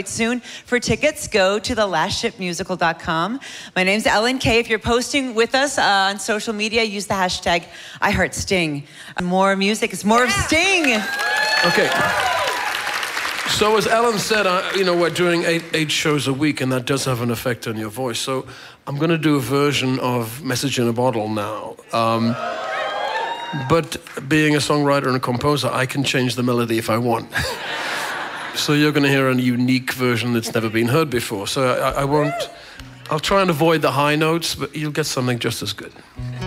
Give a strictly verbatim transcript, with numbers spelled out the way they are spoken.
Soon. For tickets, go to the last ship musical dot com. My name's Ellen Kay. If you're posting with us uh, on social media, use the hashtag IHeartSting. More music is more yeah. of Sting. Okay. So as Ellen said, uh, you know, we're doing eight, eight shows a week, and that does have an effect on your voice. So I'm going to do a version of Message in a Bottle now. Um, but being a songwriter and a composer, I can change the melody if I want. So you're going to hear a unique version that's never been heard before. So I, I won't, I'll try and avoid the high notes, but you'll get something just as good.